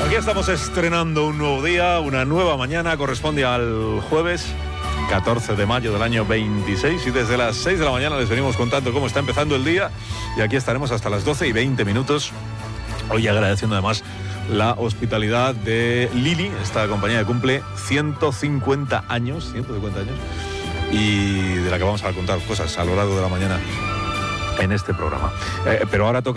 Aquí estamos estrenando un nuevo día, una nueva mañana, corresponde al jueves 14 de mayo del año 26 y desde las 6 de la mañana les venimos contando cómo está empezando el día y aquí estaremos hasta las 12 y 20 minutos. Hoy agradeciendo además la hospitalidad de Lili, esta compañía que cumple 150 años y de la que vamos a contar cosas a lo largo de la mañana en este programa. Pero ahora toca